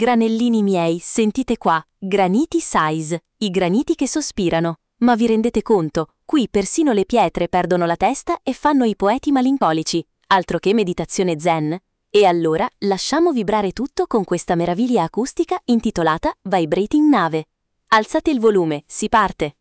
Granellini miei, sentite qua, graniti size, i graniti che sospirano. Ma vi rendete conto, qui persino le pietre perdono la testa e fanno i poeti malinconici, altro che meditazione zen. E allora lasciamo vibrare tutto con questa meraviglia acustica intitolata Vibrating Nave. Alzate il volume, si parte!